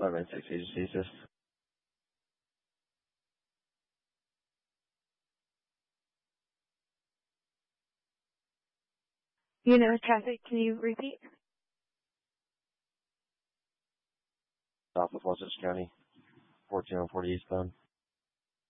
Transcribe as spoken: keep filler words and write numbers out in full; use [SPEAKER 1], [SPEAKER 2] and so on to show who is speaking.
[SPEAKER 1] five nine six agency assist.
[SPEAKER 2] You know, traffic, can you repeat?
[SPEAKER 1] South of Washington County, fourteen oh forty eastbound.